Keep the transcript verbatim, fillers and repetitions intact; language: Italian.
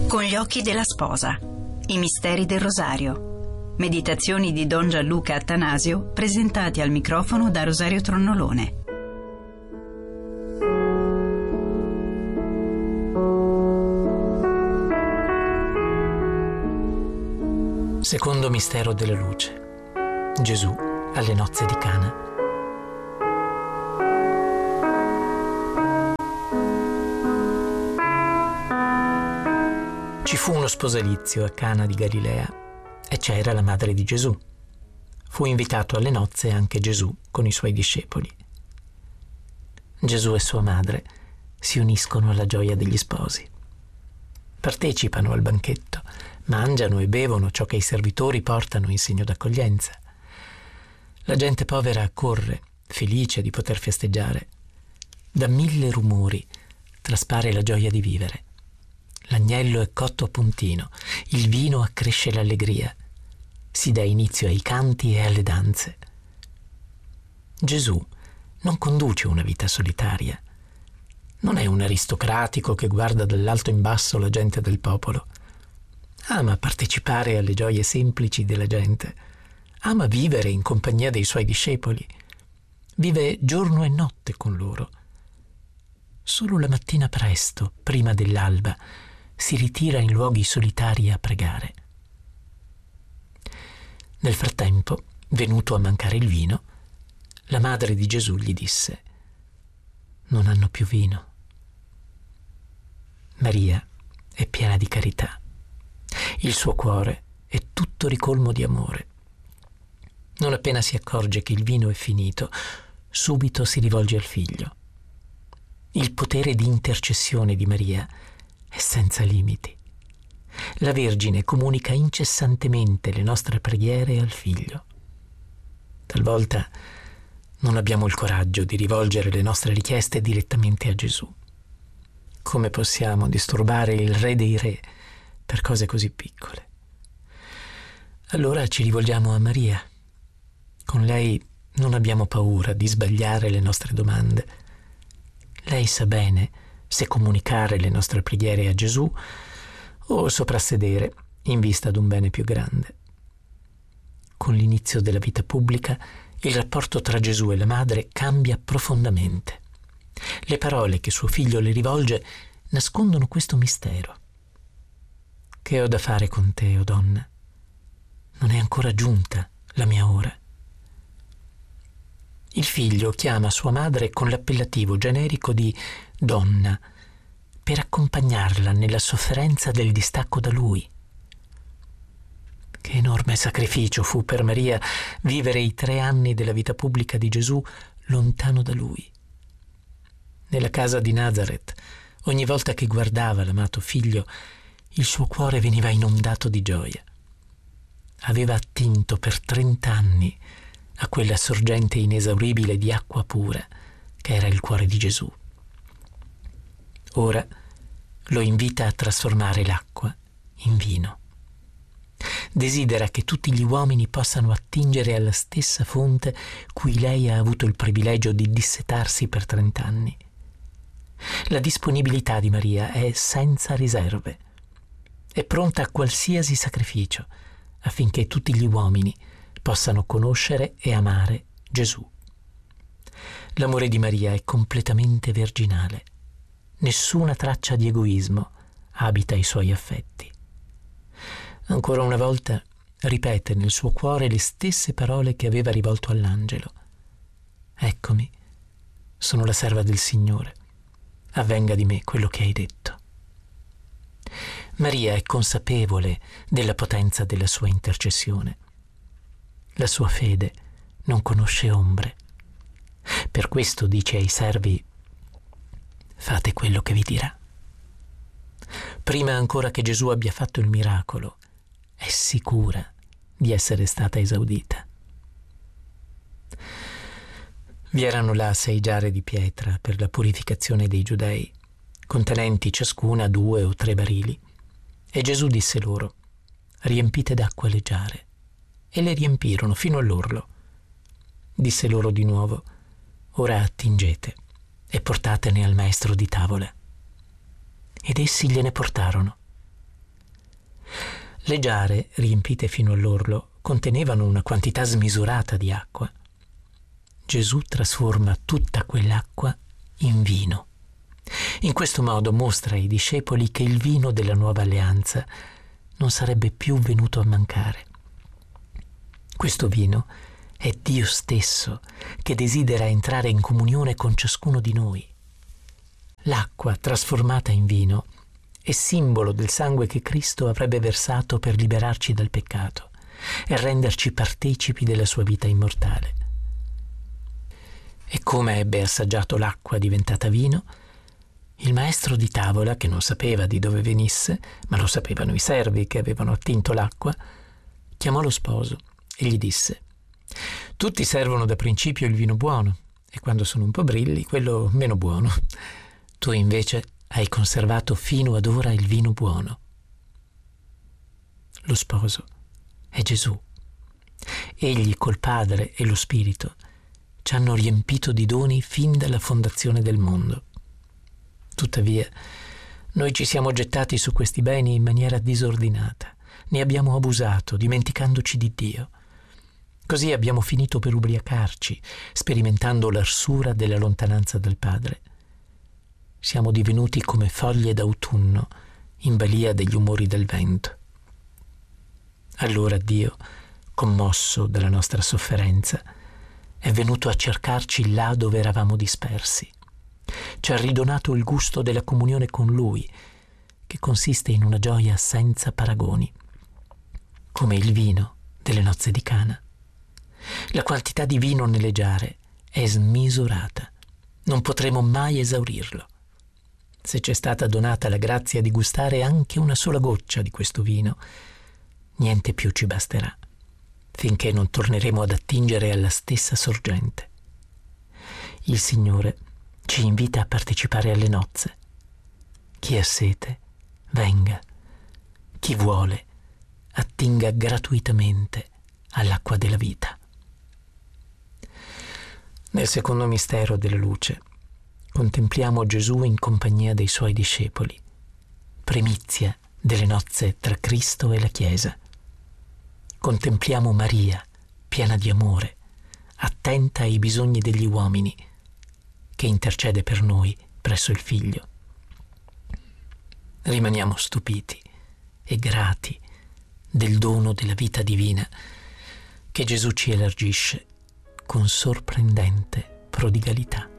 Con gli occhi della sposa. I misteri del rosario. Meditazioni di Don Gianluca Attanasio presentati al microfono da Rosario Tronnolone. Secondo mistero della luce. Gesù alle nozze di Cana. Ci fu uno sposalizio a Cana di Galilea e c'era la madre di Gesù. Fu invitato alle nozze anche Gesù con i suoi discepoli. Gesù e sua madre si uniscono alla gioia degli sposi. Partecipano al banchetto, mangiano e bevono ciò che i servitori portano in segno d'accoglienza. La gente povera accorre, felice di poter festeggiare. Da mille rumori traspare la gioia di vivere. L'agnello è cotto a puntino, il vino accresce l'allegria. Si dà inizio ai canti e alle danze. Gesù non conduce una vita solitaria. Non è un aristocratico che guarda dall'alto in basso la gente del popolo. Ama partecipare alle gioie semplici della gente. Ama vivere in compagnia dei suoi discepoli. Vive giorno e notte con loro. Solo la mattina presto, prima dell'alba, si ritira in luoghi solitari a pregare. Nel frattempo, venuto a mancare il vino, la madre di Gesù gli disse: «Non hanno più vino». Maria è piena di carità. Il suo cuore è tutto ricolmo di amore. Non appena si accorge che il vino è finito, subito si rivolge al figlio. Il potere di intercessione di Maria è senza limiti. La Vergine comunica incessantemente le nostre preghiere al Figlio. Talvolta non abbiamo il coraggio di rivolgere le nostre richieste direttamente a Gesù. Come possiamo disturbare il Re dei Re per cose così piccole? Allora ci rivolgiamo a Maria. Con lei non abbiamo paura di sbagliare le nostre domande. Lei sa bene se comunicare le nostre preghiere a Gesù o soprassedere in vista d'un bene più grande. Con l'inizio della vita pubblica, il rapporto tra Gesù e la madre cambia profondamente. Le parole che suo figlio le rivolge nascondono questo mistero. «Che ho da fare con te, o donna? Non è ancora giunta la mia ora». Il figlio chiama sua madre con l'appellativo generico di donna per accompagnarla nella sofferenza del distacco da lui. Che enorme sacrificio fu per Maria vivere i tre anni della vita pubblica di Gesù lontano da lui. Nella casa di Nazareth, ogni volta che guardava l'amato figlio, il suo cuore veniva inondato di gioia. Aveva attinto per trent'anni a quella sorgente inesauribile di acqua pura che era il cuore di Gesù. Ora lo invita a trasformare l'acqua in vino. Desidera che tutti gli uomini possano attingere alla stessa fonte cui lei ha avuto il privilegio di dissetarsi per trent'anni. La disponibilità di Maria è senza riserve. È pronta a qualsiasi sacrificio affinché tutti gli uomini possano conoscere e amare Gesù. L'amore di Maria è completamente virginale. Nessuna traccia di egoismo abita i suoi affetti. Ancora una volta ripete nel suo cuore le stesse parole che aveva rivolto all'angelo. «Eccomi, sono la serva del Signore. Avvenga di me quello che hai detto». Maria è consapevole della potenza della sua intercessione. La sua fede non conosce ombre. Per questo dice ai servi: «Fate quello che vi dirà». Prima ancora che Gesù abbia fatto il miracolo, è sicura di essere stata esaudita. Vi erano là sei giare di pietra per la purificazione dei giudei, contenenti ciascuna due o tre barili. E Gesù disse loro: «Riempite d'acqua le giare». E le riempirono fino all'orlo. Disse loro di nuovo: «Ora attingete e portatene al maestro di tavola». ed essi gliene portarono. Le giare, riempite fino all'orlo, contenevano una quantità smisurata di acqua. Gesù trasforma tutta quell'acqua in vino. In questo modo mostra ai discepoli che il vino della nuova alleanza non sarebbe più venuto a mancare. Questo vino è Dio stesso che desidera entrare in comunione con ciascuno di noi. L'acqua trasformata in vino è simbolo del sangue che Cristo avrebbe versato per liberarci dal peccato e renderci partecipi della sua vita immortale. E come ebbe assaggiato l'acqua diventata vino, il maestro di tavola, che non sapeva di dove venisse, ma lo sapevano i servi che avevano attinto l'acqua, chiamò lo sposo e gli disse: «Tutti servono da principio il vino buono, e quando sono un po' brilli, quello meno buono. Tu invece hai conservato fino ad ora il vino buono». Lo sposo è Gesù. Egli col Padre e lo Spirito ci hanno riempito di doni fin dalla fondazione del mondo. Tuttavia, noi ci siamo gettati su questi beni in maniera disordinata, ne abbiamo abusato, dimenticandoci di Dio. Così abbiamo finito per ubriacarci, sperimentando l'arsura della lontananza dal Padre. Siamo divenuti come foglie d'autunno in balia degli umori del vento. Allora Dio, commosso dalla nostra sofferenza, è venuto a cercarci là dove eravamo dispersi. Ci ha ridonato il gusto della comunione con Lui, che consiste in una gioia senza paragoni, come il vino delle nozze di Cana. La quantità di vino nelle giare è smisurata, non potremo mai esaurirlo. Se ci è stata donata la grazia di gustare anche una sola goccia di questo vino, niente più ci basterà, finché non torneremo ad attingere alla stessa sorgente. Il Signore ci invita a partecipare alle nozze. Chi ha sete, venga. Chi vuole, attinga gratuitamente all'acqua della vita. Nel secondo mistero della luce, contempliamo Gesù in compagnia dei suoi discepoli, primizia delle nozze tra Cristo e la Chiesa. Contempliamo Maria, piena di amore, attenta ai bisogni degli uomini, che intercede per noi presso il Figlio. Rimaniamo stupiti e grati del dono della vita divina che Gesù ci elargisce con sorprendente prodigalità.